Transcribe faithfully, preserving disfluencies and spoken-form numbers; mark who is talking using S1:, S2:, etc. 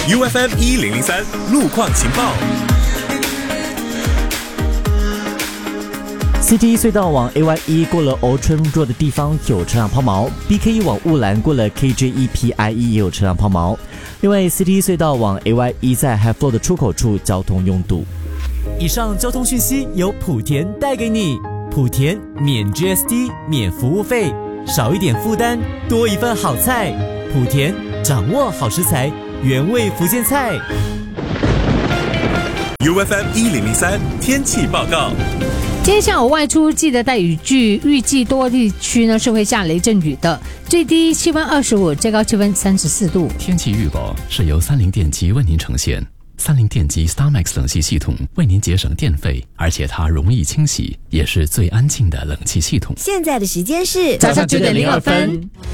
S1: U F M 一零零三路况情报。
S2: C T 隧道往 A Y E 过了欧春若的地方有车辆抛锚 ，B K E 往雾兰过了 K J E P I E 也有车辆抛锚。另外 C T 隧道往 A Y E 在 High Flow 的出口处交通拥堵。
S3: 以上交通讯息由莆田带给你，莆田免 G S T 免服务费，少一点负担，多一份好菜。莆田掌握好食材，原味福建菜。
S1: U F M 一零零三天气报告。
S4: 今天下午外出记得带雨具，预计多地区呢是会下雷阵雨的，最低气温二十五，最高气温三十四度。
S5: 天气预报是由三菱电机为您呈现。三菱电机 StarMax 冷气系统为您节省电费，而且它容易清洗，也是最安静的冷气系统。
S6: 现在的时间是
S4: 早上九点零二分。